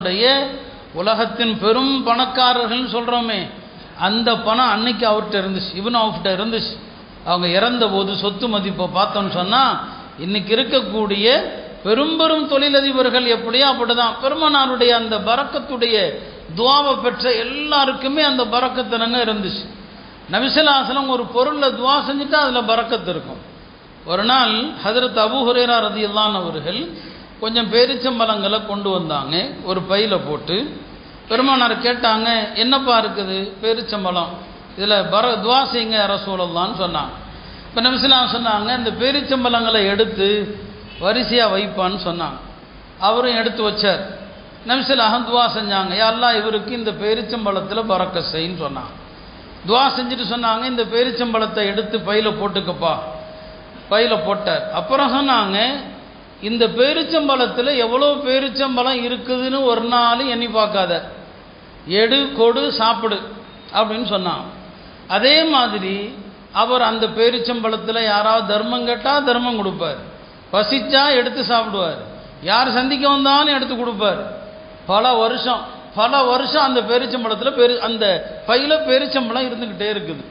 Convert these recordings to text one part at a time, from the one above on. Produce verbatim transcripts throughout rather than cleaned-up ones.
உலகத்தின் பெரும் பணக்காரர்கள் சொல்கிறோமே, அந்த பணம் அன்னைக்கு அவர்கிட்ட இருந்துச்சு, இவன் அவர்கிட்ட இருந்துச்சு. அவங்க இறந்த போது சொத்து மதிப்பை பார்த்தோன்னு சொன்னால் இன்னைக்கு இருக்கக்கூடிய பெரும் பெரும் தொழிலதிபர்கள் எப்படியோ அப்படிதான். பெருமானாருடைய அந்த பரக்கத்துடைய துவாவை பெற்ற எல்லாருக்குமே அந்த பரக்கத்தினங்க இருந்துச்சு. நபிஸல்லல்லாஹு ஒரு பொருளில் துவா செஞ்சுட்டா அதில் பரக்கத்து இருக்கும். ஒரு நாள் ஹஜ்ரத் அபூ ஹுரைரா ரலியல்லாஹு அவர்கள் கொஞ்சம் பேரிச்சம்பழங்களை கொண்டு வந்தாங்க, ஒரு பையில போட்டு. பெருமானார் கேட்டாங்க, என்னப்பா இருக்குது? பேரிச்சம்பழம், இதில் பர துவா செய்யுங்க ரசூலுல்லாஹ்னு சொன்னாங்க. இப்போ நபிஸல்லல்லாஹு சொன்னாங்க, இந்த பேரிச்சம்பழங்களை எடுத்து வரிசையாக வைப்பான்னு சொன்னாங்க. அவரும் எடுத்து வச்சார். நபிஸல்லல்லாஹு துவா செஞ்சாங்க, யா அல்லாஹ் இவருக்கு இந்த பேரிச்சம்பழத்தில் பரக்க செய்ன்னு சொன்னாங்க. துவா செஞ்சுட்டு சொன்னாங்க, இந்த பேரிச்சம்பழத்தை எடுத்து பையில போட்டுக்கப்பா. பையில போட்டார். அப்புறம் சொன்னாங்க, இந்த பேரிச்சம்பழத்தில் எவ்வளோ பேரிச்சம்பழம் இருக்குதுன்னு ஒரு நாள் எண்ணி பார்க்காத, எடு கொடு சாப்பிடு அப்படின்னு சொன்னான். அதே மாதிரி அவர் அந்த பேரிச்சம்பழத்தில் யாராவது தர்மம் கேட்டால் தர்மம் கொடுப்பார், பசிச்சா எடுத்து சாப்பிடுவார், யார் சந்திக்க வந்தாலும் எடுத்து கொடுப்பார். பல வருஷம் பல வருஷம் அந்த பேரிச்சம்பழத்தில் பெரு அந்த பையில பேரிச்சம்பழம் இருந்துக்கிட்டே இருக்குது.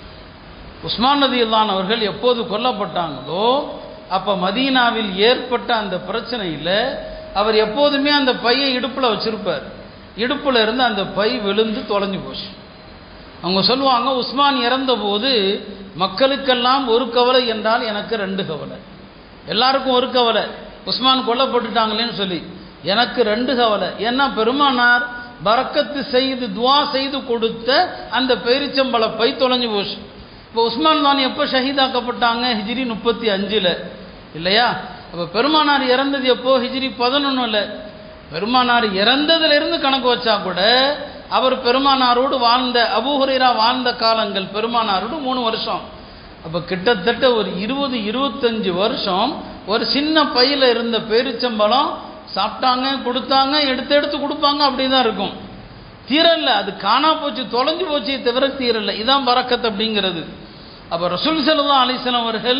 உஸ்மான் ரலியல்லாஹு அவர்கள் எப்போது கொல்லப்பட்டாங்களோ அப்போ மதீனாவில் ஏற்பட்ட அந்த பிரச்சனையில் அவர் எப்போதுமே அந்த பையை இடுப்பில் வச்சிருப்பார். இடுப்பில் இருந்து அந்த பை விழுந்து தொலைஞ்சு போச்சு. அவங்க சொல்லுவாங்க, உஸ்மான் இறந்த போது மக்களுக்கெல்லாம் ஒரு கவலை என்றால் எனக்கு ரெண்டு கவலை. எல்லாருக்கும் ஒரு கவலை, உஸ்மான் கொல்லப்பட்டுட்டாங்களேன்னு சொல்லி. எனக்கு ரெண்டு கவலை. ஏன்னா பெருமானார் பரக்கத்து செய்து துவா செய்து கொடுத்த அந்த பேரிச்சம்பழ பை தொலைஞ்சு போச்சு. இப்போ உஸ்மான் தான் எப்போ ஷஹீதாக்கப்பட்டாங்க? ஹிஜ்ரி முப்பத்தி அஞ்சில் இல்லையா? அப்போ பெருமானார் இறந்தது எப்போ? ஹிஜ்ரி பதினொன்னுல. பெருமானார் இறந்ததுலேருந்து கணக்கு வச்சா கூட அவர் பெருமானாரோடு வாழ்ந்த, அபூ ஹுரைரா வாழ்ந்த காலங்கள் பெருமானாரோடு மூணு வருஷம். அப்போ கிட்டத்தட்ட ஒரு இருபது இருபத்தஞ்சு வருஷம் ஒரு சின்ன பையில் இருந்த பேரிச்சம்பழம் சாப்பிட்டாங்க, கொடுத்தாங்க, எடுத்து எடுத்து கொடுப்பாங்க, அப்படி தான் இருக்கும். தீரல்ல, அது காணா போச்சு, தொலைஞ்சு போச்சு, தவிர தீரல்ல. இதான் பரக்கத் அப்படிங்கிறது. அப்போ ரசூல் ஸல்லல்லாஹு அலைஹி வஸல்லம் அவர்கள்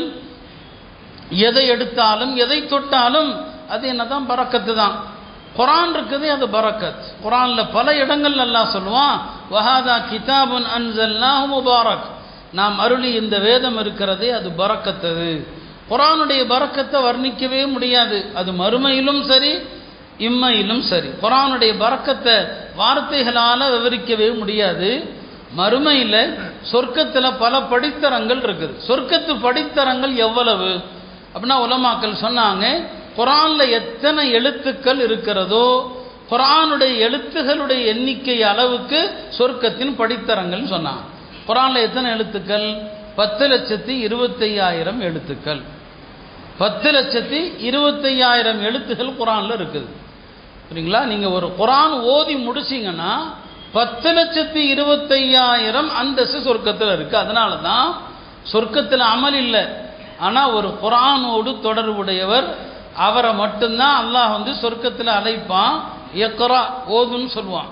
எதை எடுத்தாலும் எதை தொட்டாலும் அது என்னதான் பரக்கத்து தான். குர்ஆன் இருக்குது, அது பரக்கத். குர்ஆன்ல பல இடங்கள் அல்லாஹ் சொல்லுவான், வஹாதா கிதாபுன் அன்ஸல்னாஹு முபாரக், நாம் அருளி இந்த வேதம் இருக்கிறதே அது பரக்கத்தது. குர்ஆனுடைய பரக்கத்தை வர்ணிக்கவே முடியாது. அது மறுமையிலும் சரி இம்மையிலும் சரி. குர்ஆனுடைய பரக்கத்தை வார்த்தைகளால் விவரிக்கவே முடியாது. மறுமையில் சொர்க்கத்தில் பல படித்தரங்கள் இருக்குது. சொர்க்கத்து படித்தரங்கள் எவ்வளவு அப்படின்னா உலமாக்கள் சொன்னாங்க, குர்ஆனில் எத்தனை எழுத்துக்கள் இருக்கிறதோ குர்ஆனுடைய எழுத்துகளுடைய எண்ணிக்கை அளவுக்கு சொர்க்கத்தின் படித்தரங்கள் சொன்னாங்க. குர்ஆனில் எத்தனை எழுத்துக்கள்? பத்து லட்சத்தி இருபத்தையாயிரம் எழுத்துக்கள். பத்து லட்சத்தி இருபத்தையாயிரம் எழுத்துக்கள் குர்ஆனில் இருக்குது. சரிங்களா? நீங்கள் ஒரு குர்ஆன் ஓதி முடிச்சிங்கன்னா பத்து லட்சத்தி இருபத்தையாயிரம் அந்தஸ்து சொர்க்கத்தில் இருக்குது. அதனால தான் சொர்க்கத்தில் அமல் இல்லை, ஆனால் ஒரு குர்ஆனோடு தொடர்புடையவர், அவரை மட்டும்தான் அல்லாஹ் வந்து சொர்க்கத்தில் அழைப்பான். இக்ரா, ஓதுன்னு சொல்லுவான்.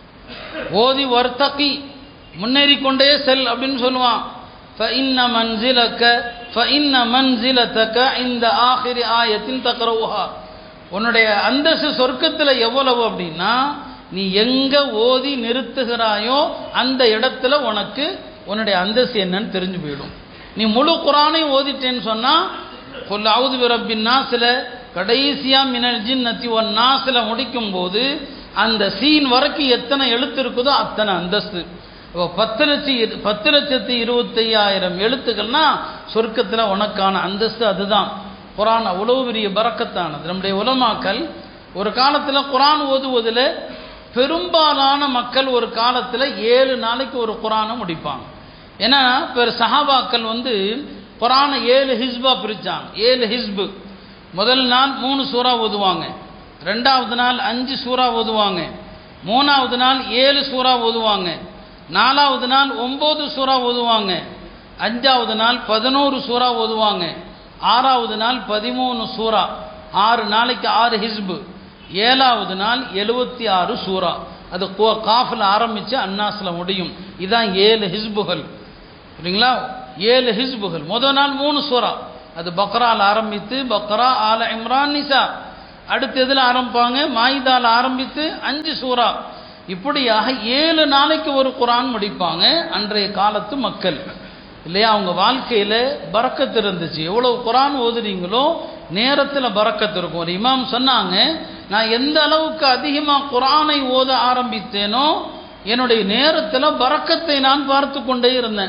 ஓதி வர்த்தகி, முன்னேறி கொண்டே செல் அப்படின்னு சொல்லுவான். فإن منزلك فإن منزلتك عند آخر آية تقرأها, உன்னுடைய அந்தஸ்து சொர்க்கத்தில் எவ்வளவு அப்படின்னா நீ எங்கே ஓதி நிறுத்துகிறாயோ அந்த இடத்துல உனக்கு உன்னுடைய அந்தஸ்து என்னன்னு தெரிஞ்சு போயிடும். நீ முழு குர்ஆனையும் ஓதிட்டேன்னு சொன்னால் குல் அஊது பிரப்பின் நாஸ்ல கடைசியாக மினல் ஜின்னத்தி வன் நாஸ்ல முடிக்கும் போது அந்த சீன் வரைக்கும் எத்தனை எழுத்து இருக்குதோ அத்தனை அந்தஸ்து. பத்து லட்சத்தி பத்து லட்சத்தி இருபத்தையாயிரம் எழுத்துக்கள்னா சொர்க்கத்தில் உனக்கான அந்தஸ்து அதுதான். குர்ஆன் அவ்வளோ பெரிய பரக்கத்தானது. நம்முடைய உலமாக்கள் ஒரு காலத்தில் குர்ஆன் ஓதுவதில் பெரும்பாலான மக்கள் ஒரு காலத்தில் ஏழு நாளைக்கு ஒரு குர்ஆனை முடிப்பாங்க. ஏன்னா பெரு சஹாபாக்கள் வந்து குர்ஆனை ஏழு ஹிஸ்பா பிரித்தாங்க. ஏழு ஹிஸ்பு. முதல் நாள் மூணு சூறா ஓதுவாங்க, ரெண்டாவது நாள் அஞ்சு சூறா ஓதுவாங்க, மூணாவது நாள் ஏழு சூறா ஓதுவாங்க, நாலாவது நாள் ஒம்பது சூறா ஓதுவாங்க, அஞ்சாவது நாள் பதினோரு சூறா ஓதுவாங்க, ஆறாவது நாள் பதிமூணு சூறா, ஆறு நாளைக்கு ஆறு ஹிஸ்பு, ஏழாவது நாள் எழுபத்தி ஆறு சூறா. அது காஃபில் ஆரம்பித்து அன்னாஸில் முடியும். இதுதான் ஏழு ஹிஸ்புகள். சரிங்களா? ஏழு ஹிஸ்புகள். முதல் நாள் மூணு சூறா, அது பக்ரால் ஆரம்பித்து பக்ரா, ஆல இம்ரான், நிசா. அடுத்து எதில் ஆரம்பிப்பாங்க? மாயிதால ஆரம்பித்து அஞ்சு சூறா, இப்படியாக ஏழு நாளைக்கு ஒரு குரான் முடிப்பாங்க அன்றைய காலத்து மக்கள் இல்லையா. அவங்க வாழ்க்கையில் பரக்கத்து இருந்துச்சு. எவ்வளவு குரான் ஓதுறீங்களோ நேரத்தில் பரக்கத்து இருக்கும். ஒரு இமாம் சொன்னாங்க, நான் எந்த அளவுக்கு அதிகமாக குரானை ஓத ஆரம்பித்தேனோ என்னுடைய நேரத்தில் பரக்கத்தை நான் பார்த்து கொண்டே இருந்தேன்.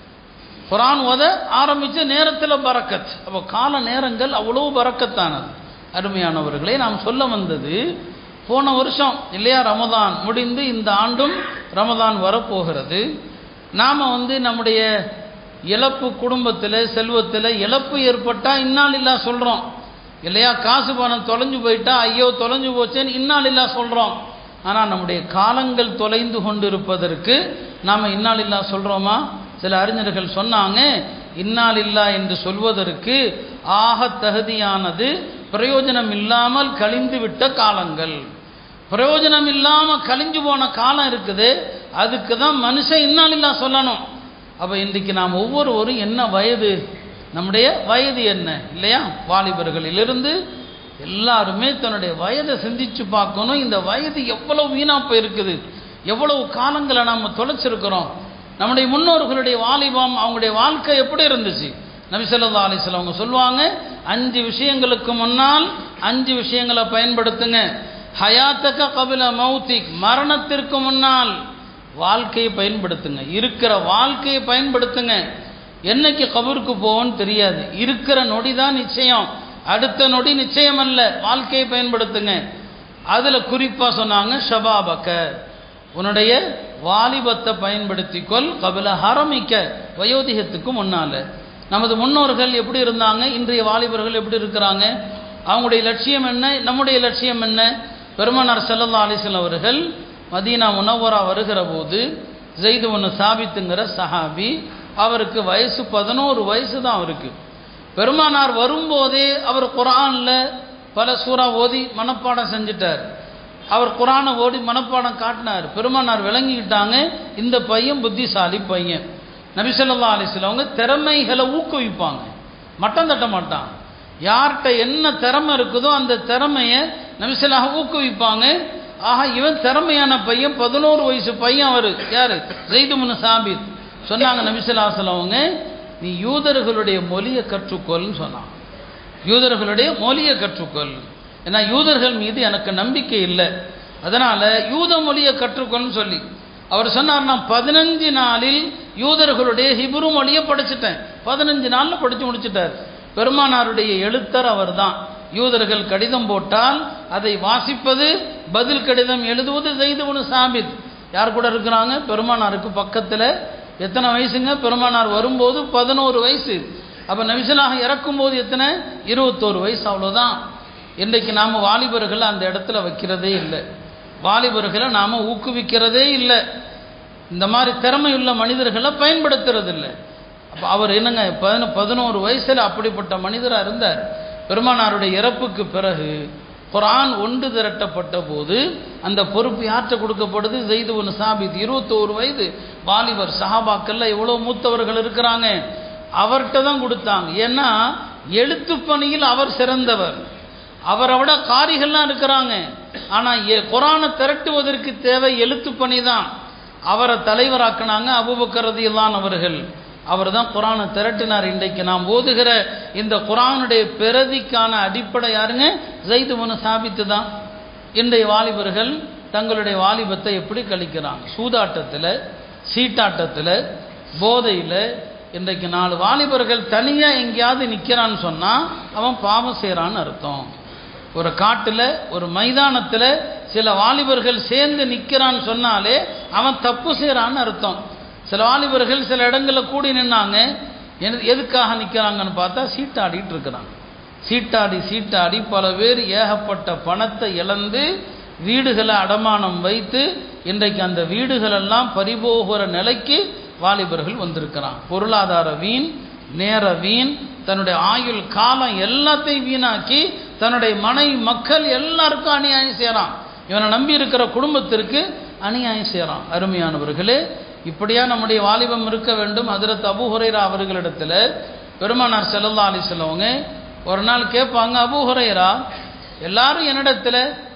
குரான் ஓத ஆரம்பித்த நேரத்தில் பரக்கத். அப்போ கால நேரங்கள் அவ்வளோ பரக்கத்தானது. அருமையானவர்களே, நாம் சொல்ல வந்தது, போன வருஷம் இல்லையா ரமதான் முடிந்து இந்த ஆண்டும் ரமதான் வரப்போகிறது. நாம் வந்து நம்முடைய இழப்பு, குடும்பத்தில் செல்வத்தில் இழப்பு ஏற்பட்டால் இன்னாலில்லா சொல்கிறோம் இல்லையா. காசு பணம் தொலைஞ்சு போயிட்டா ஐயோ தொலைஞ்சு போச்சேன்னு இன்னாலில்லா சொல்கிறோம். ஆனால் நம்முடைய காலங்கள் தொலைந்து கொண்டு இருப்பதற்கு நாம் இன்னாலில்லா சொல்கிறோமா? சில அறிஞர்கள் சொன்னாங்க, இன்னாலில்லா என்று சொல்வதற்கு ஆக தகுதியானது பிரயோஜனம் இல்லாமல் கழிந்து விட்ட காலங்கள். பிரயோஜனம் இல்லாமல் கழிஞ்சு போன காலம் இருக்குது, அதுக்கு தான் மனுஷன் இன்னாலில்லா சொல்லணும். அப்போ இன்றைக்கு நாம் ஒவ்வொருவரும் என்ன வயது, நம்முடைய வயது என்ன இல்லையா, வாலிபர்களிலிருந்து எல்லாருமே தன்னுடைய வயதை சிந்திச்சு பார்க்கணும். இந்த வயது எவ்வளவு வீணா போயிருக்குது, எவ்வளவு காலங்களை நாம் தொலைச்சிருக்கிறோம். நம்முடைய முன்னோர்களுடைய வாலிபம், அவங்களுடைய வாழ்க்கை எப்படி இருந்துச்சு? நபி ஸல்லல்லாஹு அலைஹி வஸல்லம் அவங்க சொல்லுவாங்க, அஞ்சு விஷயங்களுக்கு முன்னால் அஞ்சு விஷயங்களை பயன்படுத்துங்க. ஹயாத்தக கபில மௌத்திக், மரணத்திற்கு முன்னால் வாழ்க்கையை பயன்படுத்துங்க. இருக்கிற வாழ்க்கையை பயன்படுத்துங்க. என்னைக்கு கபருக்கு போவோன்னு தெரியாது. இருக்கிற நொடி தான் நிச்சயம், அடுத்த நொடி நிச்சயம் அல்ல. வாழ்க்கையை பயன்படுத்துங்க. அதில் குறிப்பாக சொன்னாங்க, ஷபாபக்க, உன்னுடைய வாலிபத்தை பயன்படுத்திக்கொள், கபில ஹரமிக்க, வயோதிகத்துக்கு முன்னால். நமது முன்னோர்கள் எப்படி இருந்தாங்க, இன்றைய வாலிபர்கள் எப்படி இருக்கிறாங்க, அவங்களுடைய லட்சியம் என்ன, நம்முடைய லட்சியம் என்ன? பெருமானார் ஸல்லல்லாஹு அலைஹி வஸல்லம் அவர்கள் மதீனா முனவ்வரா வருகிற போது ஸைத் இப்னு சாபித்துங்கிற சஹாபி, அவருக்கு வயசு பதினோரு வயசு தான் அவருக்கு. பெருமானார் வரும்போதே அவர் குர்ஆனில் பல சூறா ஓதி மனப்பாடம் செஞ்சிட்டார். அவர் குர்ஆனை ஓடி மனப்பாடம் காட்டினார். பெருமானார் விளங்கிக்கிட்டாங்க, இந்த பையன் புத்திசாலி பையன். நபி ஸல்லல்லாஹு அலைஹி வஸல்லம் அவங்க திறமைகளை ஊக்குவிப்பாங்க, மட்டம் தட்ட மாட்டாங்க. யார்கிட்ட என்ன திறமை இருக்குதோ அந்த திறமையை நபி ஸல்லல்லாஹு ஊக்குவிப்பாங்க. ஆக இவன் திறமையான பையன், பதினோரு வயசு பையன். அவர் யார்? ஸைத் இப்னு சாபித். சொன்னாங்க நபி ஸல்லல்லாஹு அலைஹி வஸல்லம் அவங்க, நீ யூதர்களுடைய மொழியை கற்றுக்கொள்னு சொன்னாங்க. யூதர்களுடைய மொழியை கற்றுக்கொள், ஏன்னா யூதர்கள் மீது எனக்கு நம்பிக்கை இல்லை, அதனால் யூத மொழியை கற்றுக்கொள்னு சொல்லி அவர் சொன்னார். நான் பதினஞ்சு நாளில் யூதர்களுடைய ஹிப்ரு மொழியை படிச்சுட்டேன். பதினஞ்சு நாளில் படித்து முடிச்சுட்டார். பெருமானாருடைய எழுத்தர் அவர் தான். யூதர்கள் கடிதம் போட்டால் அதை வாசிப்பது, பதில் கடிதம் எழுதுவது ஸைத் இப்னு சாபித். யார் கூட இருக்கிறாங்க? பெருமானாருக்கு பக்கத்தில். எத்தனை வயசுங்க? பெருமானார் வரும்போது பதினோரு வயசு. அப்போ நபிஸலாக இறக்கும்போது எத்தனை? இருபத்தோரு வயசு, அவ்வளோதான். இன்றைக்கு நாம் வாலிபர்களை அந்த இடத்துல வைக்கிறதே இல்லை, வாலிபர்களை நாம் ஊக்குவிக்கிறதே இல்லை, இந்த மாதிரி திறமையுள்ள மனிதர்களை பயன்படுத்துறது இல்லை. அப்போ அவர் என்னங்க பதின பதினோரு வயசில் அப்படிப்பட்ட மனிதராக இருந்தார். பெருமானாருடைய இறப்புக்கு பிறகு குர்ஆன் ஒன்று திரட்டப்பட்ட போது அந்த பொறுப்பு யார்கிட்ட கொடுக்கப்படுது? ஸைத் இப்னு சாபித். இருபத்தோரு வயது வாலிபர். சஹாபாக்கள்ல எவ்வளோ மூத்தவர்கள் இருக்கிறாங்க, அவர்கிட்ட தான் கொடுத்தாங்க. ஏன்னா எழுத்து பணியில் அவர் சிறந்தவர், அவரை விட காரிகள்லாம் இருக்கிறாங்க. ஆனால் குர்ஆனை திரட்டுவதற்கு தேவை எழுத்து பணி தான். அவரை தலைவராக்கினாங்க அபூபக்கர் ரலியல்லாஹு அவர்கள். அவர் தான் குர்ஆனை திரட்டினார். இன்றைக்கு நாம் ஓதுகிற இந்த குர்ஆனுடைய பிரதிக்கான அடிப்படை யாருங்க? ஸைத் இப்னு சாபித் தான். இன்றைய வாலிபர்கள் தங்களுடைய வாலிபத்தை எப்படி கழிக்கிறாங்க? சூதாட்டத்தில், சீட்டாட்டத்தில், போதையில். இன்றைக்கு நாலு வாலிபர்கள் தனியாக எங்கேயாவது நிற்கிறான்னு சொன்னால் அவன் பாவம் செய்கிறான்னு அர்த்தம். ஒரு காட்டில், ஒரு மைதானத்தில் சில வாலிபர்கள் சேர்ந்து நிற்கிறான்னு சொன்னாலே அவன் தப்பு செய்கிறான்னு அர்த்தம். சில வாலிபர்கள் சில இடங்களில் கூடி நின்னாங்க, எதுக்காக நிற்கிறாங்கன்னு பார்த்தா சீட்டாடிட்டு இருக்கிறாங்க. சீட்டாடி சீட்டாடி பல பேர் ஏகப்பட்ட பணத்தை இழந்து வீடுகளை அடமானம் வைத்து இன்றைக்கு அந்த வீடுகளெல்லாம் பறிபோகிற நிலைக்கு வாலிபர்கள் வந்திருக்கிறான். பொருளாதார வீண், நேர வீண், தன்னுடைய ஆயுள் காலம் எல்லாத்தையும் வீணாக்கி தன்னுடைய மனைவி மக்கள் எல்லாருக்கும் அநியாயம் செய்கிறான். இவனை நம்பி இருக்கிற குடும்பத்திற்கு அநியாயம் செய்கிறான். அருமையானவர்களே, இப்படியா நம்முடைய வாலிபம் இருக்க வேண்டும்? ஹஜ்ரத் அபூ ஹுரைரா அவர்களிடத்தில் பெருமானார் ஸல்லல்லாஹு அலைஹி வஸல்லம் ஒரு நாள் கேட்பாங்க, அபூ ஹுரைரா எல்லாரும் என்னிடத்துல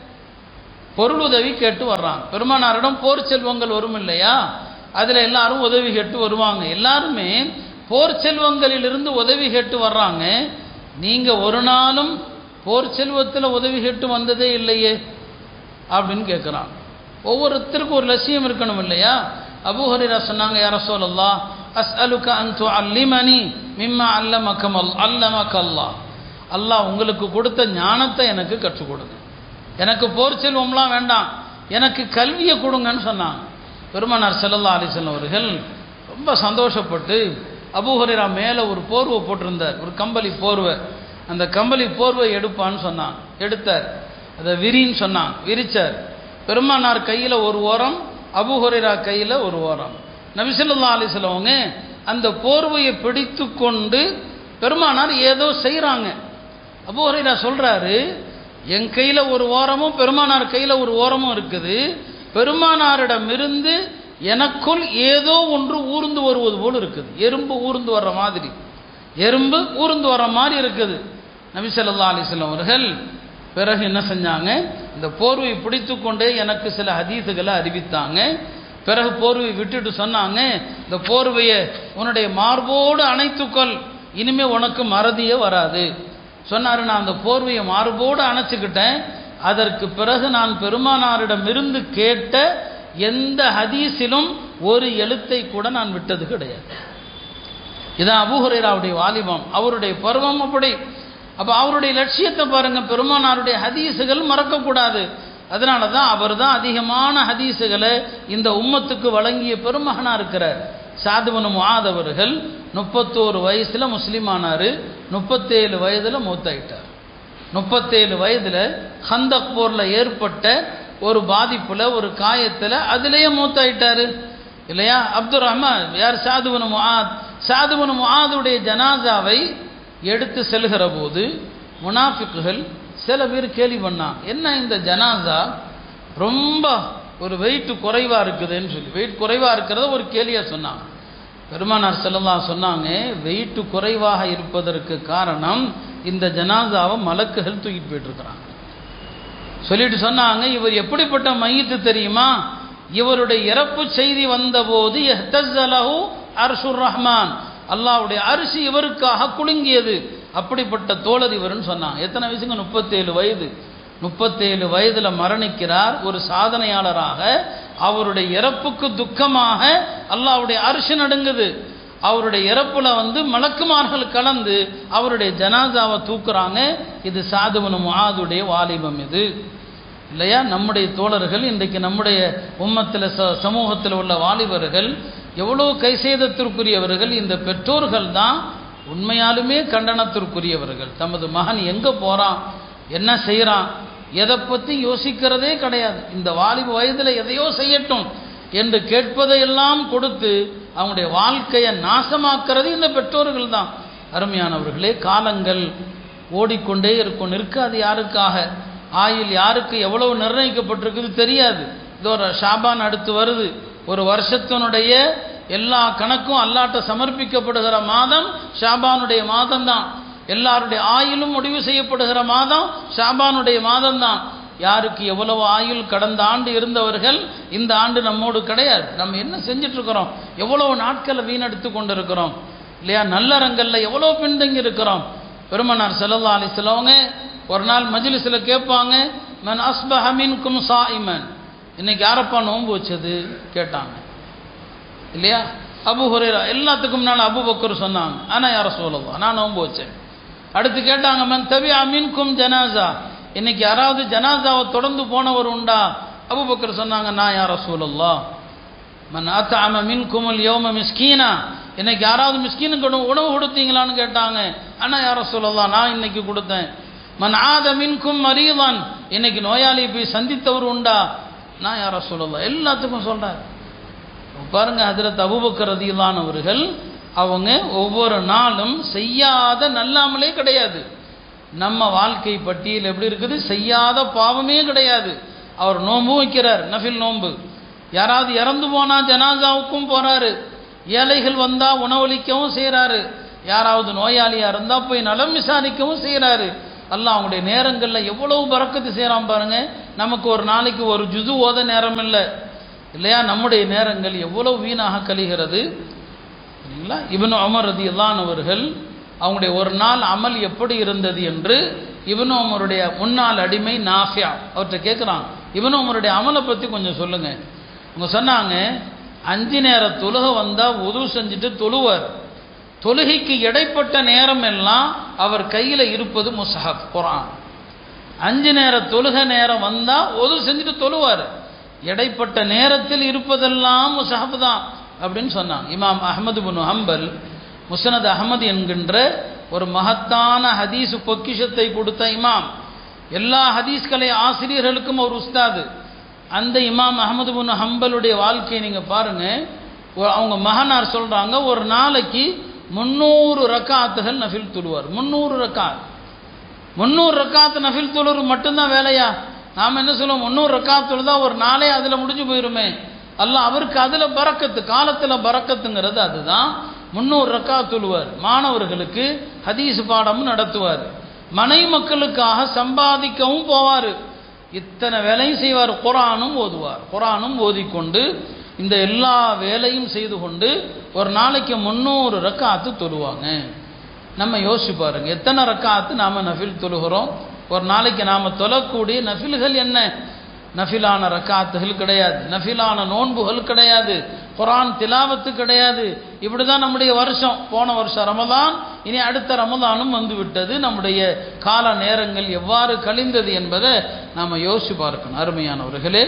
பொருள் உதவி கேட்டு வர்றாங்க. பெருமானாரிடம் போர் செல்வங்கள் வரும் இல்லையா, அதில் எல்லாரும் உதவி கேட்டு வருவாங்க. எல்லாருமே போர் செல்வங்களிலிருந்து உதவி கேட்டு வர்றாங்க. நீங்கள் ஒரு நாளும் போர் செல்வத்தில் உதவி கேட்டு வந்ததே இல்லையே அப்படின்னு கேட்குறாங்க. ஒவ்வொருத்தருக்கும் ஒரு லட்சியம் இருக்கணும் இல்லையா. அபூ ஹுரைரா சொன்னாங்க, யா ரசூலல்லாஹ் அஸ்அலுக அன் துஅல்லிமனி மிம்மா அல்லமக அல்லமக அல்லாஹ், அல்லாஹ் உங்களுக்கு கொடுத்த ஞானத்தை எனக்கு கற்றுக் கொடுங்க. எனக்கு போர் செல்வம்லாம் வேண்டாம், எனக்கு கல்வியை கொடுங்கன்னு சொன்னாங்க. பெருமானார் ஸல்லல்லாஹு அலைஹி வஸல்லம் அவர்கள் ரொம்ப சந்தோஷப்பட்டு அபூ ஹுரைரா மேலே ஒரு போர்வை போட்டிருந்தார், ஒரு கம்பளி போர்வை. அந்த கம்பளி போர்வை எடுப்பான்னு சொன்னாங்க. எடுத்தார். அதை விரின்னு சொன்னாங்க, விரிச்சார். பெருமானார் கையில் ஒரு ஓரம், அபூ ஹுரைரா கையில் ஒரு ஓரம். நபி ஸல்லல்லாஹு அலைஹி வஸல்லம் அவங்க அந்த போர்வையை பிடித்து கொண்டு பெருமானார் ஏதோ செய்கிறாங்க. அபூ ஹுரைரா சொல்கிறாரு, என் கையில் ஒரு ஓரமும் பெருமானார் கையில் ஒரு ஓரமும் இருக்குது. பெருமானாரிடமிருந்து எனக்குள் ஏதோ ஒன்று ஊர்ந்து வருவது போல் இருக்குது. எறும்பு ஊர்ந்து வர்ற மாதிரி, எறும்பு ஊர்ந்து வர்ற மாதிரி இருக்குது. நபி ஸல்லல்லாஹு அலைஹி வஸல்லம் அவர்கள் பிறகு என்ன செஞ்சாங்க, இந்த போர்வை பிடித்து கொண்டே எனக்கு சில ஹதீஸுகளை அறிவித்தாங்க. பிறகு போர்வை விட்டுட்டு சொன்னாங்க, இந்த போர்வையை உன்னுடைய மார்போடு அணைத்துக்கொள், இனிமே உனக்கு மறதியே வராது சொன்னார். நான் அந்த போர்வையை மார்போடு அணைச்சிக்கிட்டேன். அதற்கு பிறகு நான் பெருமானாரிடமிருந்து கேட்ட எந்த ஹதீஸிலும் ஒரு எழுத்தை கூட நான் விட்டது கிடையாது. இதான் அபூ ஹுரைராவுடைய வாலிபம், அவருடைய பருவம் அப்படி. அப்போ அவருடைய லட்சியத்தை பாருங்க, பெருமானாருடைய ஹதீஸுகள் மறக்கக்கூடாது. அதனால தான் அவர் தான் அதிகமான ஹதீஸுகளை இந்த உம்மத்துக்கு வழங்கிய பெருமகனா இருக்கிறார். சாத் இப்னு முஆத் அவர்கள் முப்பத்தோரு வயசுல முஸ்லீமானாரு, முப்பத்தேழு வயதுல மூத்தாயிட்டார். முப்பத்தேழு வயதுல ஹந்தக் போர்ல ஏற்பட்ட ஒரு பாதிப்புல, ஒரு காயத்துல அதிலேயே மூத்தாயிட்டாரு இல்லையா. அப்துர் ரஹ்மான் யார், சாத் இப்னு முஆத். சாத் இப்னு முஆதுடைய ஜனாசாவை எடுத்து செல்கிற போது முனாஃபிக்குகள் சில பேர் கேலி பண்ணாங்க, என்ன இந்த ஜனாசா ரொம்ப ஒரு வெயிட் குறைவா இருக்குதுன்னு சொல்லி, வெயிட் குறைவா இருக்கிறத ஒரு கேலியா சொன்னாங்க. பெருமானார் ஸல்லல்லாஹு சொன்னாங்க, வெயிட் குறைவாக இருப்பதற்கு காரணம் இந்த ஜனாசாவை மலக்குகள் தூக்கிட்டு போயிட்டு இருக்கிறாங்க சொல்லிட்டு சொன்னாங்க. இவர் எப்படிப்பட்ட மையத்து தெரியுமா, இவருடைய இறப்பு செய்தி வந்தபோது இஹ்தஸலஹு அர்ஷுர் ரஹ்மான், அல்லாஹ்வுடைய அரிசி இவருக்காக குலுங்கியது, அப்படிப்பட்ட தோழர் இவர்னு சொன்னாங்க. எத்தனை வயசுங்க, முப்பத்தேழு வயது. முப்பத்தேழு வயதுல மரணிக்கிறார். ஒரு சாதனையாளராக அவருடைய இறப்புக்கு துக்கமாக அல்லாஹ்வுடைய அரிசி நடுங்குது. அவருடைய இறப்புல வந்து மலக்குமார்கள் கலந்து அவருடைய ஜனாசாவை தூக்குறாங்க. இது சாத் இப்னு முஆதுடைய வாலிபம் இது இல்லையா. நம்முடைய தோழர்கள் இன்றைக்கு நம்முடைய உம்மத்தில் சமூகத்தில் உள்ள வாலிபர்கள் எவ்வளோ கைசேதத்திற்குரியவர்கள். இந்த பெற்றோர்கள் தான் உண்மையாலுமே கண்டனத்திற்குரியவர்கள். தமது மகன் எங்கே போகிறான், என்ன செய்கிறான், எதை பற்றி யோசிக்கிறதே கிடையாது. இந்த வாலிப வயதில் எதையோ செய்யட்டும் என்று கேட்பதையெல்லாம் கொடுத்து அவங்களுடைய வாழ்க்கையை நாசமாக்குறது இந்த பெற்றோர்கள் தான். அருமையானவர்களே, காலங்கள் ஓடிக்கொண்டே இருக்கும், நிற்காது யாருக்காக. ஆயுள் யாருக்கு எவ்வளவு நிர்ணயிக்கப்பட்டிருக்குது தெரியாது. இதோ ஷாபான் அடுத்து வருது. ஒரு வருஷத்தினுடைய எல்லா கணக்கும் அல்லாட்ட சமர்ப்பிக்கப்படுகிற மாதம் ஷாபானுடைய மாதம் தான். எல்லாருடைய ஆயுளும் முடிவு செய்யப்படுகிற மாதம் ஷாபானுடைய மாதம் தான். யாருக்கு எவ்வளவு ஆயுள் கடந்த ஆண்டு இருந்தவர்கள் இந்த ஆண்டு நம்மோடு கிடையாது. நம்ம என்ன செஞ்சுட்டு இருக்கிறோம், எவ்வளவு நாட்களை வீணெடுத்து கொண்டு இருக்கிறோம் இல்லையா. நல்லறங்கள்ல எவ்வளவு பின்தங்கி இருக்கிறோம். பெருமானார் ஸல்லல்லாஹு அலைஹி வஸல்லம் ஒரு நாள் மஜ்லிஸ்ல கேட்பாங்க, மன் அஸ்பஹ மின்கும் ஸாயிமன், இன்னைக்கு யாரப்பா நோன்பு வச்சது கேட்டாங்க இல்லையா. அபூ ஹுரைரா எல்லாத்துக்கும் முன்னால் அபூபக்கர் சொன்னாங்க, ஆனா யா ரசூலல்லாஹ் நான் நோன்பு வச்சேன். அடுத்து கேட்டாங்க, மன் தபிஅ மின்கும் ஜனாஸா, இன்னைக்கு யாராவது ஜனாஸாவை தொடர்ந்து போனவர் உண்டா? அபூபக்கர் சொன்னாங்க, நான் யா ரசூலல்லாஹ். மன் அத்அம மின்குமுல் யௌம மிஸ்கீனா, இன்னைக்கு யாராவது மிஸ்கீனுக்கு உணவு கொடுத்தீங்களான்னு கேட்டாங்க. ஆனா யா ரசூலல்லாஹ் நான் இன்னைக்கு கொடுத்தேன். மன் ஆத மின்கும் மரீதான், இன்னைக்கு நோயாளியை போய் சந்தித்தவர் உண்டா? நான் யா ரசூலல்லாஹ். எல்லாத்துக்கும் சொல்றாரு பாருங்க. ஹஜ்ரத் அபூபக்கர் ரலியல்லாஹு அன்ஹு அவர்கள் அவங்க ஒவ்வொரு நாளும் செய்யாத நல்லாமலே கிடையாது. நம்ம வாழ்க்கை பட்டியல் எப்படி இருக்குது, செய்யாத பாவமே கிடையாது. அவர் நோன்பு வைக்கிறார், நஃபில் நோன்பு. யாராவது இறந்து போனா ஜனாசாவுக்கும் போறாரு. ஏழைகள் வந்தா உணவளிக்கவும் செய்கிறாரு. யாராவது நோயாளியா இருந்தா போய் நலம் விசாரிக்கவும் செய்கிறாரு. அல்லாஹ் அவங்களுடைய நேரங்களில் எவ்வளவு பரக்கத்து செய்கிறான் பாருங்க. நமக்கு ஒரு நாளைக்கு ஒரு ஜுது ஓத நேரம் இல்லை இல்லையா? நம்முடைய நேரங்கள் எவ்வளவு வீணாக கழிகிறது சரிங்களா? இப்னு உமர் ரலியல்லாஹு அவர்கள் அவங்களுடைய ஒரு நாள் அமல் எப்படி இருந்தது என்று இப்னு உமருடைய முன்னாள் அடிமை நாஃபியா அவர்கிட்ட கேட்குறாங்க, இப்னு உமருடைய அமலை பற்றி கொஞ்சம் சொல்லுங்க. அவங்க சொன்னாங்க, அஞ்சு நேர தொழுகை வந்தால் உது செஞ்சுட்டு தொழுவார். தொழுகைக்கு இடைப்பட்ட நேரம் எல்லாம் அவர் கையில் இருப்பது முஸ்ஹப் குர்ஆன். அஞ்சு நேர தொழுகை நேரம் வந்தால் உது செஞ்சுட்டு தொழுவார். இடைப்பட்ட நேரத்தில் இருப்பதெல்லாம் முஸ்ஹப் தான் அப்படின்னு சொன்னாங்க. இமாம் அஹ்மது பின் ஹம்பல் முஸ்னத் அஹ்மது என்கின்ற ஒரு மகத்தான ஹதீஸ் பொக்கிஷத்தை கொடுத்த இமாம், எல்லா ஹதீஸ்களை ஆசிரியர்களுக்கும் ஒரு உஸ்தாது. அந்த இமாம் அஹ்மது பின் ஹம்பலுடைய வாழ்க்கையை நீங்கள் பாருங்கள். அவங்க மகனார் சொல்கிறாங்க, ஒரு நாளைக்கு முந்நூறு ரக்காத்துகள் நஃபில் தொழுவார். முந்நூறு ரக்காத் முந்நூறு ரக்காத்து நஃபில் தொழுவது மட்டும்தான் வேலையா? நாம் என்ன சொல்லுவோம், முந்நூறு ரக்காத் தொழுதா ஒரு நாளே அதில் முடிஞ்சு போயிருமே. அல்லாஹ் அவருக்கு அதில் பரக்கத்து, காலத்தில் பரக்கத்துங்கிறது அதுதான். முந்நூறு ரக்காத் தொழுவார். மாணவர்களுக்கு ஹதீஸ் பாடமும் நடத்துவார். மனை மக்களுக்காக சம்பாதிக்கவும் போவார். இத்தனை வேலையும் செய்வார். குர்ஆனும் ஓதுவார். குர்ஆனும் ஓதிக்கொண்டு இந்த எல்லா வேலையும் செய்து கொண்டு ஒரு நாளைக்கு முந்நூறு ரக்காத்து தொழுவாங்க. நம்ம யோசிச்சு பாருங்க, எத்தனை ரக்காத்து நாம் நஃபில் தொழுகிறோம். ஒரு நாளைக்கு நாம் தொழக்கூடிய நஃபில்கள் என்ன? நஃபிலான ரக்காத்துகள் கிடையாது, நஃபிலான நோன்புகள் கிடையாது, குர்ஆன் திலாவத்து கிடையாது. இப்படி தான் நம்முடைய வருஷம். போன வருஷம் ரமதான், இனி அடுத்த ரமதானும் வந்து விட்டது. நம்முடைய கால நேரங்கள் எவ்வாறு கழிந்தது என்பதை நாம் யோசிச்சு பார்க்கணும். அருமையானவர்களே,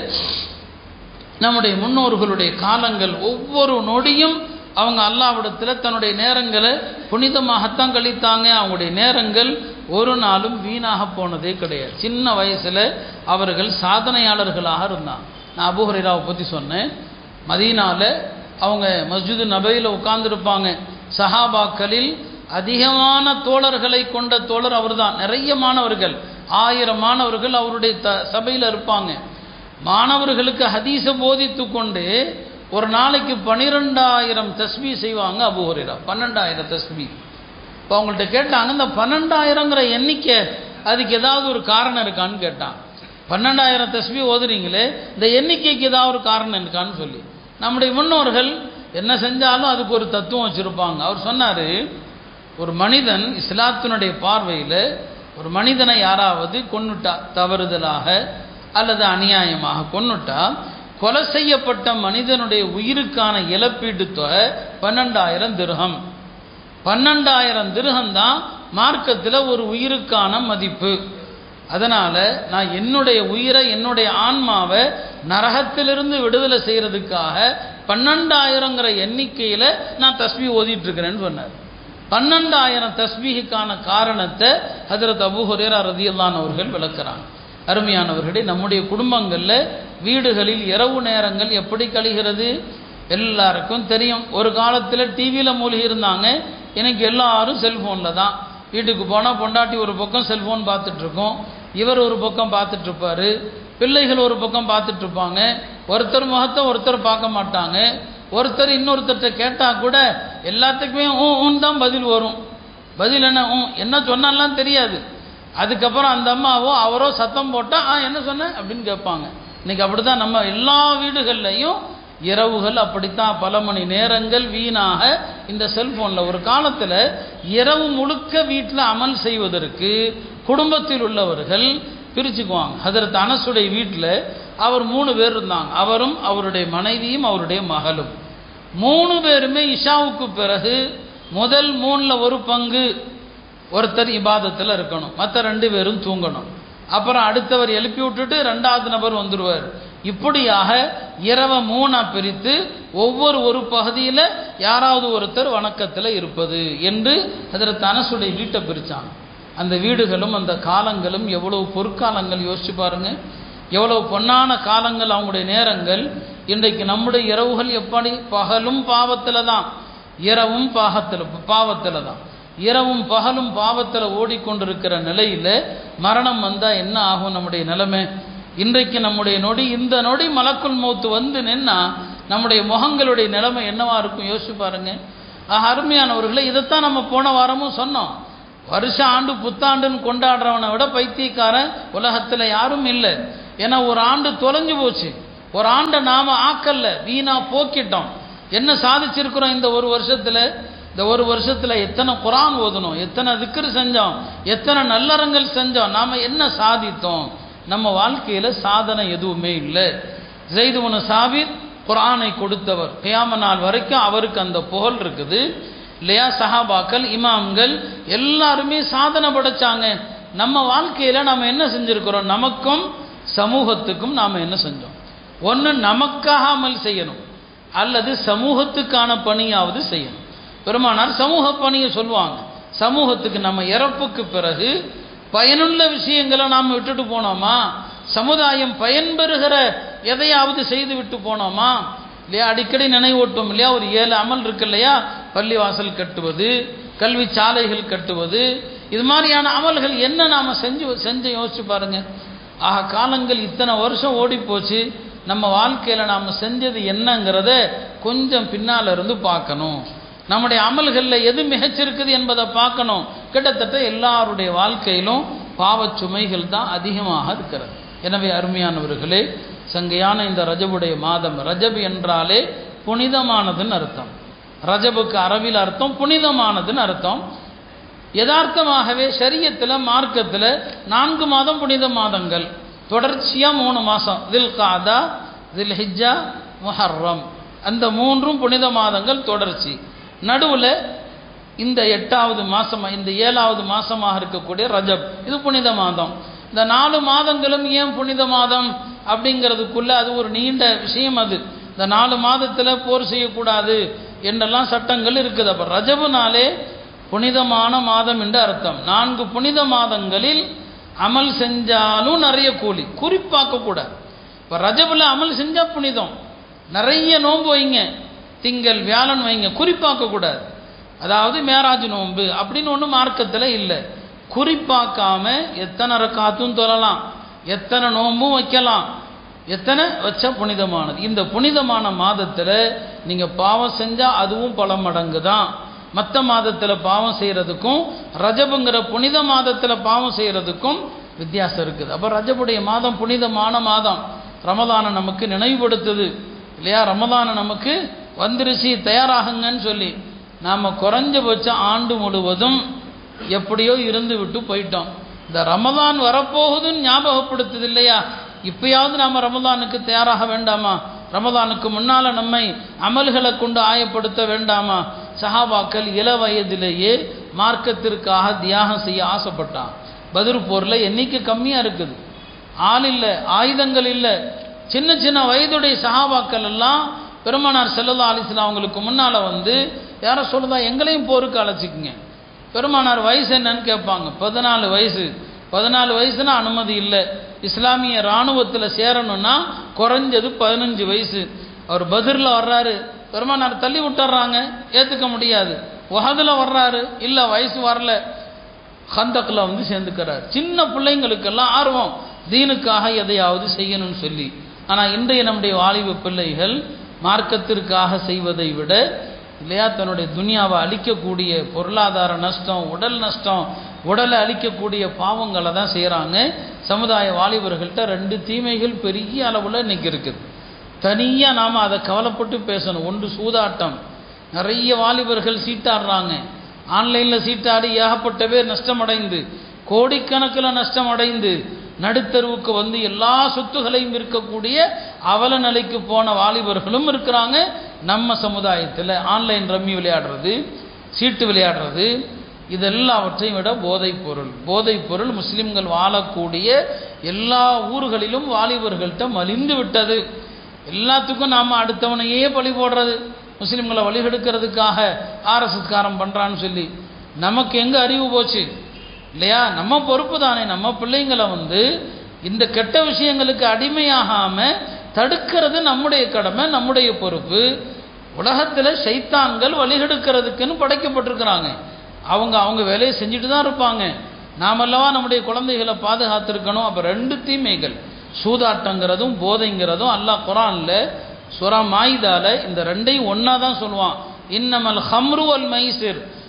நம்முடைய முன்னோர்களுடைய காலங்கள் ஒவ்வொரு நொடியும் அவங்க அல்லாஹ்விடத்தில் தன்னுடைய நேரங்களை புனிதமாகத்தான் கழித்தாங்க. அவங்களுடைய நேரங்கள் ஒரு நாளும் வீணாக போனதே கிடையாது. சின்ன வயசில் அவர்கள் சாதனையாளர்களாக இருந்தாங்க. நான் அபூ ஹுரைராவை பற்றி சொன்னேன். மதீனாவில் அவங்க மஸ்ஜிது நபவியில் உட்கார்ந்துருப்பாங்க. சஹாபாக்களில் அதிகமான தோழர்களை கொண்ட தோழர் அவர் தான். நிறைய மாணவர்கள், ஆயிரம் மாணவர்கள் அவருடைய த சபையில் இருப்பாங்க. மாணவர்களுக்கு ஹதீஸை போதித்து கொண்டு ஒரு நாளைக்கு பன்னிரெண்டாயிரம் தஸ்பீ செய்வாங்க அபூ ஹுரைரா. பன்னெண்டாயிரம் தஸ்பீ. இப்போ அவங்கள்ட்ட கேட்டாங்க, இந்த பன்னெண்டாயிரங்கிற எண்ணிக்கை அதுக்கு ஏதாவது ஒரு காரணம் இருக்கான்னு கேட்டான். பன்னெண்டாயிரம் தஸ்பீ ஓதுறீங்களே, இந்த எண்ணிக்கைக்கு ஏதாவது ஒரு காரணம் இருக்கான்னு சொல்லி. நம்முடைய முன்னோர்கள் என்ன செஞ்சாலும் அதுக்கு ஒரு தத்துவம் வச்சுருப்பாங்க. அவர் சொன்னார், ஒரு மனிதன் இஸ்லாத்தினுடைய பார்வையில் ஒரு மனிதனை யாராவது கொன்னுட்டா, தவறுதலாக அல்லது அநியாயமாக கொன்னுட்டா, கொலை செய்யப்பட்ட மனிதனுடைய உயிருக்கான இழப்பீட்டு தொகை பன்னெண்டாயிரம் திர்ஹம். பன்னெண்டாயிரம் திர்ஹம் தான் மார்க்கத்தில் ஒரு உயிருக்கான மதிப்பு. அதனால் நான் என்னுடைய உயிரை, என்னுடைய ஆன்மாவை நரகத்திலிருந்து விடுதலை செய்கிறதுக்காக பன்னெண்டாயிரங்கிற எண்ணிக்கையில் நான் தஸ்பீ ஓதிட்டு இருக்கிறேன்னு சொன்னார். பன்னெண்டாயிரம் தஸ்பீஹுக்கான காரணத்தை ஹஜ்ரத் அபூ ஹுரைரா ரலியல்லாஹு அவர்கள் விளக்குறாங்க. அருமையானவர்களே, நம்முடைய குடும்பங்களில் வீடுகளில் இரவு நேரங்கள் எப்படி கழிகிறது எல்லாருக்கும் தெரியும். ஒரு காலத்தில் டிவியில் மூழ்கி இருந்தாங்க, எனக்கு எல்லாரும் செல்ஃபோனில் தான். வீட்டுக்கு போனால் பொண்டாட்டி ஒரு பக்கம் செல்ஃபோன் பார்த்துட்ருக்கோம், இவர் ஒரு பக்கம் பார்த்துட்ருப்பார், பிள்ளைகள் ஒரு பக்கம் பார்த்துட்ருப்பாங்க. ஒருத்தர் முகத்தை ஒருத்தர் பார்க்க மாட்டாங்க. ஒருத்தர் இன்னொருத்தர்கிட்ட கேட்டால் கூட எல்லாத்துக்குமே ஊ ஊன் தான் பதில் வரும். பதில் என்ன, ஊ என்ன சொன்னாலாம் தெரியாது. அதுக்கப்புறம் அந்த அம்மாவோ அவரோ சத்தம் போட்டால் ஆ என்ன சொன்ன அப்படின்னு கேட்பாங்க. இன்றைக்கி அப்படி தான் நம்ம எல்லா வீடுகள்லையும் இரவுகள் அப்படித்தான். பல மணி நேரங்கள் வீணாக இந்த செல்ஃபோனில். ஒரு காலத்தில் இரவு முழுக்க வீட்டில் அமல் செய்வதற்கு குடும்பத்தில் உள்ளவர்கள் பிரிச்சுக்குவாங்க. ஹஜ்ரத் அனஸுடைய வீட்டில் அவர் மூணு பேர் இருந்தாங்க. அவரும் அவருடைய மனைவியும் அவருடைய மகளும். மூணு பேருமே இஷாவுக்கு பிறகு முதல் மூணில் ஒரு பங்கு ஒருத்தர் இபாதத்தில் இருக்கணும், மற்ற ரெண்டு பேரும் தூங்கணும். அப்புறம் அடுத்தவர் எழுப்பி விட்டுட்டு ரெண்டாவது நபர் வந்துடுவார். இப்படியாக இரவை மூணா பிரித்து ஒவ்வொரு ஒரு பகுதியில் யாராவது ஒருத்தர் வணக்கத்தில் இருப்பது என்று ஹஜ்ரத் அனஸுடைய வீட்டை பிரித்தாங்க. அந்த வீடுகளும் அந்த காலங்களும் எவ்வளவு பொற்காலங்கள் யோசிச்சு பாருங்க. எவ்வளவு பொன்னான காலங்கள் அவங்களுடைய நேரங்கள். இன்றைக்கு நம்முடைய இரவுகள் எப்படி? பகலும் பாவத்தில் தான், இரவும் பாகத்தில் பாவத்தில் தான். இரவும் பகலும் பாவத்தில் ஓடிக்கொண்டிருக்கிற நிலையில் மரணம் வந்தால் என்ன ஆகும் நம்முடைய நிலைமை? இன்றைக்கு நம்முடைய நொடி, இந்த நொடி மலக்குல் மௌத்து வந்து நின்னா நம்முடைய முகங்களுடைய நிலைமை என்னவா இருக்கும் யோசிச்சு பாருங்க. ஆக அருமையானவர்களே, இதைத்தான் நம்ம போன வாரமும் சொன்னோம். வருஷ ஆண்டு புத்தாண்டுன்னு கொண்டாடுறவனை விட பைத்தியக்காரன் உலகத்தில் யாரும் இல்லை. ஏன்னா ஒரு ஆண்டு தொலைஞ்சு போச்சு, ஒரு ஆண்டை நாம ஆக்கல்ல, வீணா போக்கிட்டோம். என்ன சாதிச்சிருக்கிறோம் இந்த ஒரு வருஷத்துல? இந்த ஒரு வருஷத்துல எத்தனை குர்ஆன் ஓதணும், எத்தனை திக்ர் செஞ்சோம், எத்தனை நல்லறங்கள் செஞ்சோம், நாம என்ன சாதித்தோம்? நம்ம வாழ்க்கையில சாதனை எதுவுமே இல்லை. ஸைத் இப்னு சாபித் குர்ஆனை கொடுத்தவர், கியாம நாள் வரைக்கும் அவருக்கு அந்த புகழ் இருக்குது இல்லையா? சஹாபாக்கள், இமாம்கள் எல்லாருமே சாதனை படைச்சாங்க. நம்ம வாழ்க்கையில நாம என்ன செஞ்சிருக்கிறோம்? நமக்கும் சமூகத்துக்கும் நாம என்ன செஞ்சோம்? ஒன்று நமக்காக அமல் செய்யணும், அல்லது சமூகத்துக்கான பணியாவது செய்யணும். பெருமானார் சமூக பணியை சொல்லுவாங்க. சமூகத்துக்கு நம்ம இறப்புக்கு பிறகு பயனுள்ள விஷயங்களை நாம் விட்டுட்டு போனோமா? சமுதாயம் பயன்பெறுகிற எதையாவது செய்து விட்டு போனோமா இல்லையா? அடிக்கடி நினைவூட்டும் இல்லையா? ஒரு ஏழு அமல் இருக்கு இல்லையா? பள்ளிவாசல் கட்டுவது, கல்வி சாலைகள் கட்டுவது, இது மாதிரியான அமல்கள் என்ன நாம செஞ்சு செஞ்சு யோசிச்சு பாருங்க. ஆக காலங்கள் இத்தனை வருஷம் ஓடி போச்சு, நம்ம வாழ்க்கையில நாம செஞ்சது என்னங்கிறத கொஞ்சம் பின்னால இருந்து பார்க்கணும். நம்முடைய அமல்களில் எது மிகச்சிருக்குது என்பதை பார்க்கணும். கிட்டத்தட்ட எல்லாருடைய வாழ்க்கையிலும் பாவச் சுமைகள் தான் அதிகமாக இருக்கிறது. எனவே அருமையானவர்களே, சங்கையான இந்த ரஜபுடைய மாதம், ரஜப் என்றாலே புனிதமானதுன்னு அர்த்தம். ரஜபுக்கு அரபில் அர்த்தம் புனிதமானதுன்னு அர்த்தம். யதார்த்தமாகவே ஷரியத்தில், மார்க்கத்தில் நான்கு மாதம் புனித மாதங்கள், தொடர்ச்சியாக மூணு மாதம், தில் காதா, தில் ஹிஜ்ஜா, முஹர்ரம், அந்த மூன்றும் புனித மாதங்கள் தொடர்ச்சி. நடுவில் இந்த எட்டாவது மாதம், இந்த ஏழாவது மாதமாக இருக்கக்கூடிய ரஜப், இது புனித மாதம். இந்த நாலு மாதங்களும் ஏன் புனித மாதம் அப்படிங்கிறதுக்குள்ள அது ஒரு நீண்ட விஷயம். அது இந்த நாலு மாதத்தில் போர் செய்யக்கூடாது என்றெல்லாம் சட்டங்கள் இருக்குது. அப்போ ரஜபுனாலே புனிதமான மாதம் என்று அர்த்தம். நான்கு புனித மாதங்களில் அமல் செஞ்சாலும் நிறைய கூலி, குறிப்பாக்க கூடாது. இப்போ ரஜபுல அமல் செஞ்சால் புனிதம், நிறைய நோன்பு வைங்க, திங்கள் வியாழன் வைங்க, குறிப்பாக்க கூடாது. அதாவது மேராஜ் நோன்பு அப்படின்னு ஒன்று மார்க்கத்தில் இல்லை. குறிப்பாக்காம எத்தனை ரக்காத்தும் தொழலாம், எத்தனை நோன்பும் வைக்கலாம், எத்தனை வச்சா புனிதமானது. இந்த புனிதமான மாதத்தில் நீங்கள் பாவம் செஞ்சால் அதுவும் பல மடங்கு தான். மற்ற மாதத்தில் பாவம் செய்கிறதுக்கும் ரஜபுங்கிற புனித மாதத்தில் பாவம் செய்கிறதுக்கும் வித்தியாசம் இருக்குது. அப்போ ரஜபுடைய மாதம் புனிதமான மாதம். ரமதானை நமக்கு நினைவுபடுத்துது இல்லையா? ரமதானை நமக்கு வந்துருச்சு, தயாராகுங்கன்னு சொல்லி நாம் குறைஞ்சபட்சம் ஆண்டு முழுவதும் எப்படியோ இருந்து விட்டு போயிட்டோம். இந்த ரமதான் வரப்போகுதுன்னு ஞாபகப்படுத்துது இல்லையா? இப்பயாவது நாம் ரமதானுக்கு தயாராக வேண்டாமா? ரமதானுக்கு முன்னால் நம்மை அமல்களை கொண்டு ஆயப்படுத்த வேண்டாமா? சஹாபாக்கள் இள வயதிலேயே மார்க்கத்திற்காக தியாகம் செய்ய ஆசைப்பட்டான். பத்ர் போரில் எண்ணிக்கை கம்மியாக இருக்குது, ஆள் இல்லை, ஆயுதங்கள் இல்லை. சின்ன சின்ன வயதுடைய சஹாபாக்கள் எல்லாம் பெருமானார் ஸல்லல்லாஹு அலைஹி வஸல்லம் அவங்களுக்கு முன்னால் வந்து யாரை சொல்லுதா, எங்களையும் போருக்கு அழைச்சிக்குங்க. பெருமானார் வயசு என்னன்னு கேட்பாங்க. பதினாலு வயசு. பதினாலு வயசுனா அனுமதி இல்லை. இஸ்லாமிய இராணுவத்தில் சேரணும்னா குறைஞ்சது பதினஞ்சு வயசு. அவர் பத்ரில் வர்றாரு, பெருமானார் தள்ளி விட்டுறாங்க, ஏற்றுக்க முடியாது. உஹதில் வர்றாரு, இல்லை வயசு வரல, ஹந்தக்கில் வந்து சேர்ந்துக்கிறார். சின்ன பிள்ளைங்களுக்கெல்லாம் ஆர்வம், தீனுக்காக எதையாவது செய்யணும்னு சொல்லி. ஆனால் இன்றைய நம்முடைய வாலிப பிள்ளைகள் மார்க்கத்திற்காக செய்வதை விட இல்லையா, தன்னுடைய துனியாவை அழிக்கக்கூடிய பொருளாதார நஷ்டம், உடல் நஷ்டம், உடலை அழிக்கக்கூடிய பாவங்களை தான் செய்கிறாங்க. சமுதாய வாலிபர்கள்ட்ட ரெண்டு தீமைகள் பெரிய அளவில் இன்னைக்கு இருக்குது. தனியாக நாம் அதை கவலைப்பட்டு பேசணும். ஒன்று சூதாட்டம், நிறைய வாலிபர்கள் சீட்டாடுறாங்க. ஆன்லைனில் சீட்டாடி ஏகப்பட்ட பேர் நஷ்டமடைந்து, கோடிக்கணக்கில் நஷ்டமடைந்து நடுத்தருவுக்கு வந்து எல்லா சொத்துகளையும் இருக்கக்கூடிய அவல நிலைக்கு போன வாலிபர்களும் இருக்கிறாங்க. நம்ம சமுதாயத்தில் ஆன்லைன் ரம்மி விளையாடுறது, சீட்டு விளையாடுறது, இதெல்லாவற்றையும் விட போதைப் பொருள். போதைப் பொருள் முஸ்லிம்கள் வாழக்கூடிய எல்லா ஊர்களிலும் வாலிபர்கள்ட்ட மலிந்து விட்டது. எல்லாத்துக்கும் நாம் அடுத்தவனையே பழி போடுறது, முஸ்லிம்களை வழிகெடுக்கிறதுக்காக ஆர்எஸ்எஸ்காரன் பண்ணுறான்னு சொல்லி. நமக்கு எங்கே அறிவு போச்சு இல்லையா? நம்ம பொறுப்பு தானே. நம்ம பிள்ளைங்களை வந்து இந்த கெட்ட விஷயங்களுக்கு அடிமையாகாமல் தடுக்கிறது நம்முடைய கடமை, நம்முடைய பொறுப்பு. உலகத்தில் சைத்தான்கள் வழிகெடுக்கிறதுக்குன்னு படைக்கப்பட்டிருக்கிறாங்க. அவங்க அவங்க வேலையை செஞ்சுட்டு தான் இருப்பாங்க. நாமல்லவா நம்முடைய குழந்தைகளை பாதுகாத்திருக்கணும். அப்போ ரெண்டு தீமைகள், சூதாட்டங்கிறதும் போதைங்கிறதும் அல்லாஹ் குர்ஆன்ல சூரா மாயிதால இந்த ரெண்டையும் ஒன்றா தான் சொல்லுவான். இன்னமல் ஹம்ரு வல் மைசிர்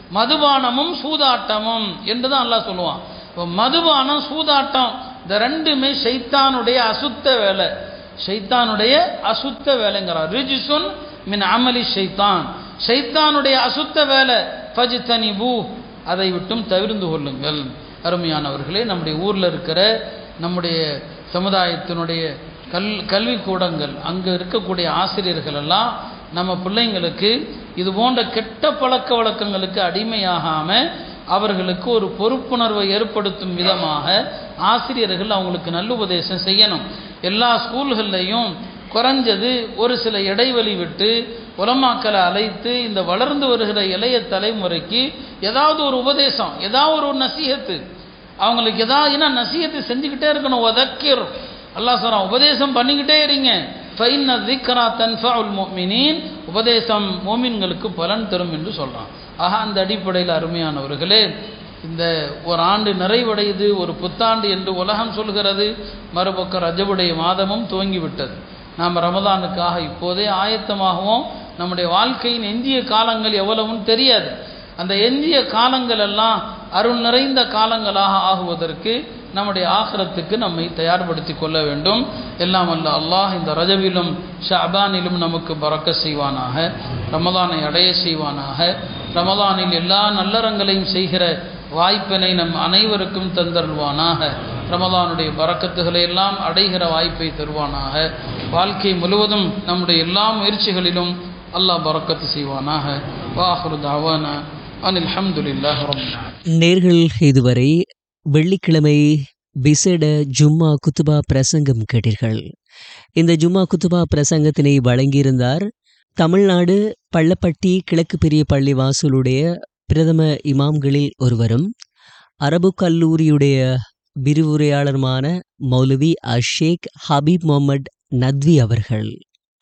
மதுபானமும் சூதாட்டமும் என்று தான் அல்லாஹ் சொல்லுவான். இப்போ மதுபானம் சூதாட்டம் இந்த ரெண்டுமே ஷைத்தானுடைய அசுத்த வேலை, ஷைத்தானுடைய அசுத்த வேலைங்கிறார். ரிஜ்சுன் மின் அமலி ஷைத்தான், ஷைத்தானுடைய அசுத்த வேலை. ஃபஜ்தனிபூ, அதை விட்டும் தவிர்ந்து கொள்ளுங்கள். அருமையானவர்களே, நம்முடைய ஊரில் இருக்கிற நம்முடைய சமுதாயத்தினுடைய கல் கல்வி கூடங்கள், அங்கே இருக்கக்கூடிய ஆசிரியர்கள் எல்லாம் நம்ம பிள்ளைங்களுக்கு இது போன்ற கெட்ட பழக்க வழக்கங்களுக்கு அடிமையாகாமல் அவர்களுக்கு ஒரு பொறுப்புணர்வை ஏற்படுத்தும் விதமாக ஆசிரியர்கள் அவங்களுக்கு நல்லுபதேசம் செய்யணும். எல்லா ஸ்கூல்கள்லையும் குறைஞ்சது ஒரு சில இடைவெளி விட்டு உலமாக்களை அழைத்து இந்த வளர்ந்து வருகிற இளைய தலைமுறைக்கு ஏதாவது ஒரு உபதேசம், ஏதாவது ஒரு நசீஹத்து அவங்களுக்கு ஏதாவது, ஏன்னா நசீஹத்து செஞ்சுக்கிட்டே இருக்கணும். வதக்கிர், அல்லாஹ் சொல்றான், உபதேசம் பண்ணிக்கிட்டே இருங்க. ஃபைன்ன ذிக்ரா தன்ஃபஉல் முஃமினீன், உபதேசம் மோமின்களுக்கு பலன் தரும் என்று சொல்றான். ஆக அந்த அடிப்படையில் அருமையானவர்களே, இந்த ஒரு ஆண்டு நிறைவடையுது, ஒரு புத்தாண்டு என்று உலகம் சொல்கிறது. மறுபக்கம் ரஜபுடைய மாதமும் துவங்கிவிட்டது. நாம் ரமதானுக்காக இப்போதே ஆயத்தமாகவும் நம்முடைய வாழ்க்கையின் எஞ்சிய காலங்கள் எவ்வளவுன்னு தெரியாது. அந்த எஞ்சிய காலங்கள் எல்லாம் அருள் நிறைந்த காலங்களாக ஆகுவதற்கு நம்முடைய ஆகிரத்துக்கு நம்மை தயார்படுத்தி கொள்ள வேண்டும். எல்லாம் அல்ல அல்லாஹ் இந்த ரஜபிலும் ஷஅபானிலும் நமக்கு பரக்க செய்வானாக, ரமதானை அடைய செய்வானாக. ரமதானில் எல்லா நல்லறங்களையும் செய்கிற வாய்ப்பினை நம் அனைவருக்கும் தந்தருள்வானாக. ரமதானுடைய பரக்கத்துகளை எல்லாம் அடைகிற வாய்ப்பை தருவானாக. வாழ்க்கை முழுவதும் நம்முடைய எல்லா முயற்சிகளிலும் அல்லாஹ் பரக்கத்து செய்வானாக. வாஹிரு தஅவானா அனில் ஹம்துலில்லாஹி ரப்பில் ஆலமீன். நேர்கள் இதுவரை வெள்ளிக்கிழமை விசேட ஜும்மா குத்துபா பிரசங்கம் கேட்டீர்கள். இந்த ஜும்மா குத்துபா பிரசங்கத்தினை வழங்கியிருந்தார் தமிழ்நாடு பள்ளப்பட்டி கிழக்கு பெரிய பள்ளி வாசலுடைய பிரதம இமாம்களில் ஒருவரும் அரபு கல்லூரியுடைய விரிவுரையாளருமான மௌலவி அஷேக் ஹபீப் முகமது நத்வி அவர்கள்.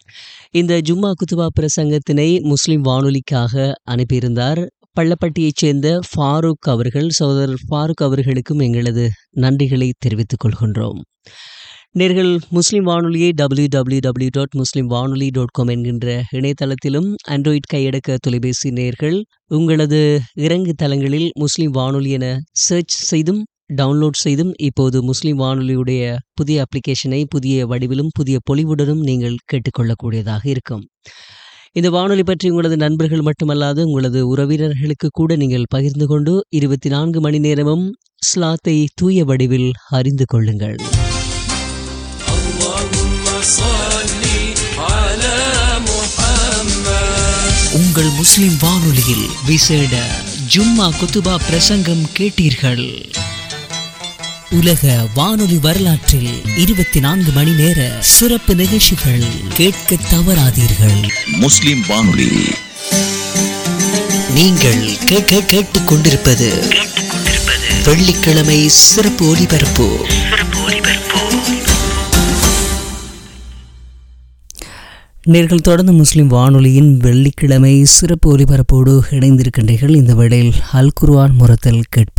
இந்த ஜும்மா குத்துபா பிரசங்கத்தினை முஸ்லிம் வானொலிக்காக அனுப்பியிருந்தார் பள்ளப்பட்டியைச் சேர்ந்த ஃபாரூக் அவர்கள். சகோதரர் ஃபாரூக் அவர்களுக்கும் எங்களது நன்றிகளை தெரிவித்துக் கொள்கின்றோம். நேர்கள் முஸ்லிம் வானொலியை டபிள்யூ டபிள்யூ டபிள்யூ டாட் முஸ்லிம் வானொலி டாட் காம் என்கின்ற இணையதளத்திலும் ஆண்ட்ராய்ட் கையடக்க தொலைபேசி நேர்கள் உங்களது இறங்கு தளங்களில் முஸ்லிம் வானொலி என சர்ச் செய்தும் டவுன்லோட் செய்தும் இப்போது முஸ்லிம் வானொலியுடைய புதிய அப்ளிகேஷனை புதிய வடிவிலும் புதிய பொலிவுடனும் நீங்கள் கேட்டுக்கொள்ளக்கூடியதாக இருக்கும். இந்த வானொலி பற்றி உங்களது நண்பர்கள் மட்டுமல்லாது உங்களது உறவினர்களுக்கு கூட நீங்கள் பகிர்ந்து கொண்டு இருபத்தி நான்கு மணி நேரமும் இஸ்லாத்தை தூய வடிவில் அறிந்து கொள்ளுங்கள். உங்கள் முஸ்லிம் வானொலியில் விசேட ஜும்மா குத்துபா பிரசங்கம் கேட்டீர்கள். உலக வானொலி வரலாற்றில் இருபத்தி நான்கு மணி நேர சிறப்பு நிகழ்ச்சிகள் கேட்க தவறாதீர்கள். முஸ்லிம் வானொலி நீங்கள் கேட்க கேட்டுக் கொண்டிருப்பது வெள்ளிக்கிழமை சிறப்பு ஒலிபரப்பு. நேர்கள் தொடர்ந்து முஸ்லிம் வானொலியின் வெள்ளிக்கிழமை சிறப்பு ஒலிபரப்போடு இணைந்திருக்கின்றீர்கள். இந்த வேளையில் அல் குர்ஆன் முரத்தல் கேட்போம்.